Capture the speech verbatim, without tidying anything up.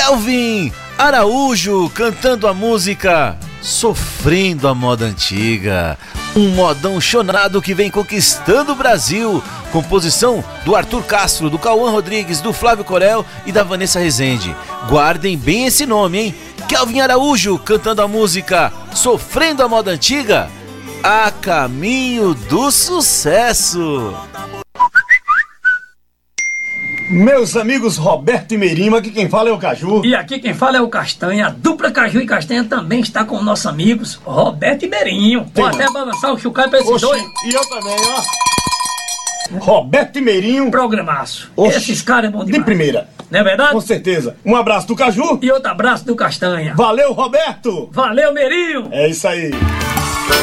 Kelvin Araújo cantando a música Sofrendo a Moda Antiga. Um modão chonado que vem conquistando o Brasil. Composição do Arthur Castro, do Cauã Rodrigues, do Flávio Corel e da Vanessa Rezende. Guardem bem esse nome, hein? Kelvin Araújo cantando a música Sofrendo a Moda Antiga, a caminho do sucesso. Meus amigos Roberto e Merima, aqui quem fala é o Caju. E aqui quem fala é o Castanha. A dupla Caju e Castanha também está com nossos amigos Roberto e Merinho. Vou até balançar o chucalho pra esses Oxi, dois. E eu também, ó. Roberto e Merinho. Programaço. Oxi, Esses caras é bom demais. de primeira. Não é verdade? Com certeza. Um abraço do Caju. E outro abraço do Castanha. Valeu, Roberto. Valeu, Merinho. É isso aí.